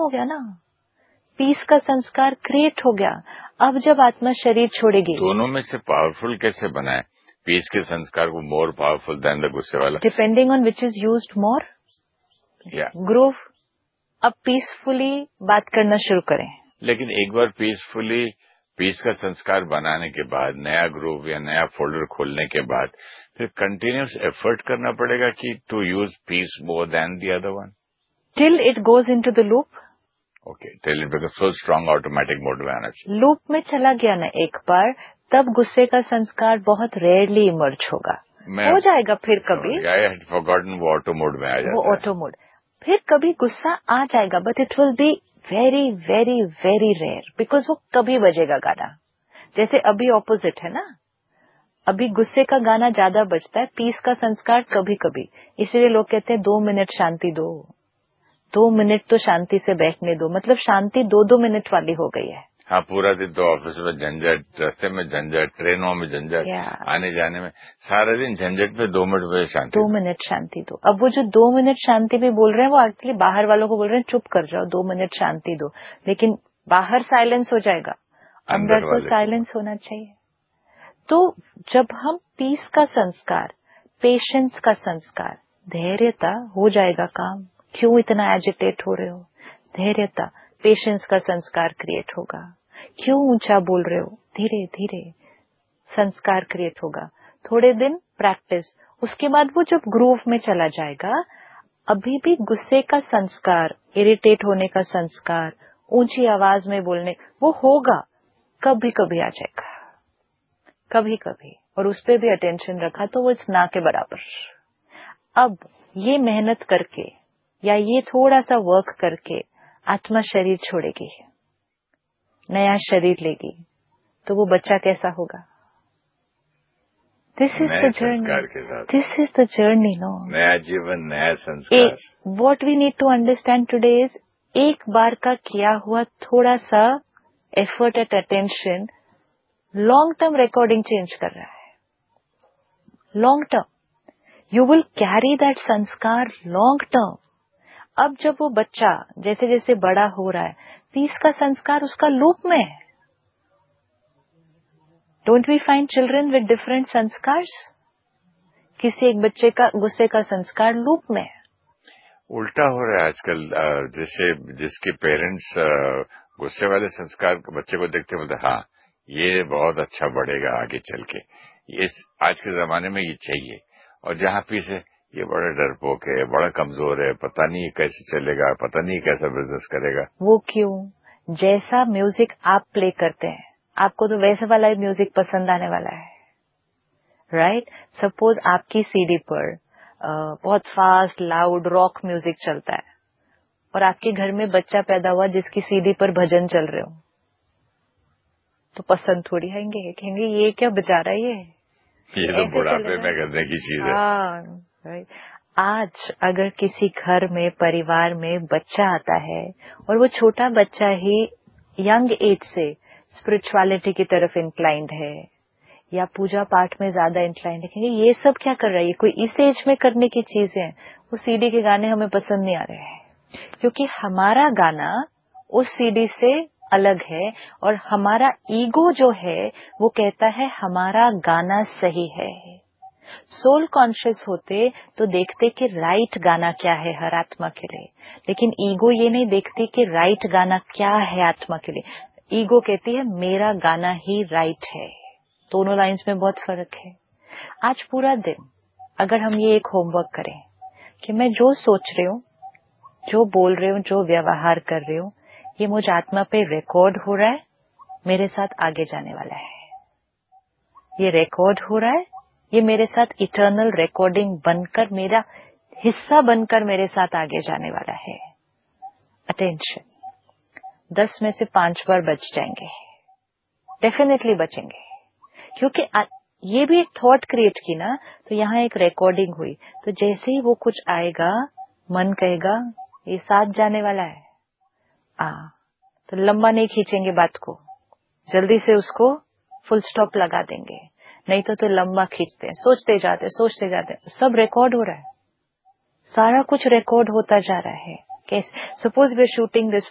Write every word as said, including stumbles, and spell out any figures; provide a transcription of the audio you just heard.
गया ना, पीस का संस्कार क्रिएट हो गया। अब जब आत्मा शरीर छोड़ेगी, दोनों में से पावरफुल कैसे बनाए पीस के संस्कार को, मोर पावरफुल देन द गुस्से वाला? Depending on which is used more. Grove, अब पीसफुली बात करना शुरू करें। लेकिन एक बार पीसफुली पीस का संस्कार बनाने के बाद, नया ग्रुप या नया फोल्डर खोलने के बाद, फिर कंटिन्यूस एफर्ट करना पड़ेगा कि to use piece more than the other one, till it goes into the loop. Okay, till it becomes so strong automatic mode में आना चाहिए। लूप में चला गया ना एक बार, तब गुस्से का संस्कार बहुत रेयरली इमर्ज होगा। हो जाएगा फिर कभी, आई हैड फॉरगॉटन वो ऑटो मोड में आ जाता है, वो ऑटो मोड। फिर कभी गुस्सा आ जाएगा, but it will be very very very rare, because वो कभी बजेगा गाना। जैसे अभी ऑपोजिट है ना, अभी गुस्से का गाना ज्यादा बजता है, पीस का संस्कार कभी कभी। इसलिए लोग कहते हैं दो मिनट शांति दो, दो मिनट तो शांति से बैठने दो, मतलब शांति दो दो मिनट वाली हो गई है। हाँ, पूरा दिन तो ऑफिस में झंझट, रास्ते में झंझट, ट्रेनों में झंझट, आने जाने में सारा दिन झंझट में दो मिनट में शांति दो मिनट शांति दो। अब वो जो दो मिनट शांति भी बोल रहे हैं, वो एक्चुअली बाहर वालों को बोल रहे हैं चुप कर जाओ, दो मिनट शांति दो, लेकिन बाहर साइलेंस हो जाएगा, अंदर तो साइलेंस होना चाहिए। तो जब हम पीस का संस्कार, पेशेंस का संस्कार, धैर्यता, हो जाएगा काम, क्यों इतना एजिटेट हो रहे हो, धैर्यता, पेशेंस का संस्कार क्रिएट होगा। क्यों ऊंचा बोल रहे हो, धीरे धीरे संस्कार क्रिएट होगा। थोड़े दिन प्रैक्टिस, उसके बाद वो जब ग्रूव में चला जाएगा, अभी भी गुस्से का संस्कार, इरिटेट होने का संस्कार, ऊंची आवाज में बोलने, वो होगा, कभी कभी आ जाएगा, कभी कभी, और उस पर भी अटेंशन रखा तो वो इस ना के बराबर। अब ये मेहनत करके या ये थोड़ा सा वर्क करके आत्मा शरीर छोड़ेगी, नया शरीर लेगी, तो वो बच्चा कैसा होगा? This is the journey, this is the journey, no, नया जीवन, नया संस्कार। What we need to understand today is, एक बार का किया हुआ थोड़ा सा effort at attention long term recording change कर रहा है। Long term you will carry that संस्कार लॉन्ग टर्म। अब जब वो बच्चा जैसे जैसे बड़ा हो रहा है, पीस का संस्कार उसका लूप में है। Don't we find children with different संस्कार्स? किसी एक बच्चे का गुस्से का संस्कार लूप में है। उल्टा हो रहा है आजकल, जैसे जिसके पेरेंट्स गुस्से वाले संस्कार बच्चे को देखते बोलते हाँ ये बहुत अच्छा बढ़ेगा आगे चल के, ये आज के जमाने में ये चाहिए। और जहाँ पीछे ये बड़ा डरपोक है, बड़ा कमजोर है, पता नहीं कैसे चलेगा, पता नहीं कैसा बिजनेस करेगा। वो क्यों? जैसा म्यूजिक आप प्ले करते हैं, आपको तो वैसे वाला ही म्यूजिक पसंद आने वाला है, राइट right? सपोज आपकी सीडी पर uh, बहुत फास्ट लाउड रॉक म्यूजिक चलता है, और आपके घर में बच्चा पैदा हुआ जिसकी सीडी पर भजन चल रहे हो, तो पसंद थोड़ी आएंगे, कहेंगे ये क्या बजा रहा है, ये ये तो बुढ़ापे में करने की चीज है। हाँ, राइट। आज अगर किसी घर में, परिवार में बच्चा आता है और वो छोटा बच्चा ही यंग एज से स्पिरिचुअलिटी की तरफ इंक्लाइंड है या पूजा पाठ में ज्यादा इंक्लाइंड है, ये सब क्या कर रहा है, ये कोई इस एज में करने की चीजें हैं, वो सीडी के गाने हमें पसंद नहीं आ रहे हैं, क्योंकि हमारा गाना उस सीडी से अलग है, और हमारा ईगो जो है वो कहता है हमारा गाना सही है। सोल कॉन्शियस होते तो देखते कि राइट गाना क्या है हर आत्मा के लिए, लेकिन ईगो ये नहीं देखती कि राइट गाना क्या है आत्मा के लिए। ईगो कहती है मेरा गाना ही राइट है। दोनों लाइंस में बहुत फर्क है। आज पूरा दिन अगर हम ये एक होमवर्क करें कि मैं जो सोच रही हूँ, जो बोल रही हूँ, जो व्यवहार कर रही हूँ, ये मुझ आत्मा पे रिकॉर्ड हो रहा है, मेरे साथ आगे जाने वाला है। ये रिकॉर्ड हो रहा है, ये मेरे साथ इटर्नल रिकॉर्डिंग बनकर, मेरा हिस्सा बनकर मेरे साथ आगे जाने वाला है। अटेंशन, दस में से पांच बार बच जाएंगे, डेफिनेटली बचेंगे, क्योंकि ये भी एक थॉट क्रिएट की ना, तो यहाँ एक रिकॉर्डिंग हुई, तो जैसे ही वो कुछ आएगा, मन कहेगा ये साथ जाने वाला है, आ तो लंबा नहीं खींचेंगे बात को, जल्दी से उसको फुल स्टॉप लगा देंगे, नहीं तो तो लंबा खींचते हैं, सोचते जाते सोचते जाते, सब रिकॉर्ड हो रहा है, सारा कुछ रिकॉर्ड होता जा रहा है। कैसे? Suppose we are shooting this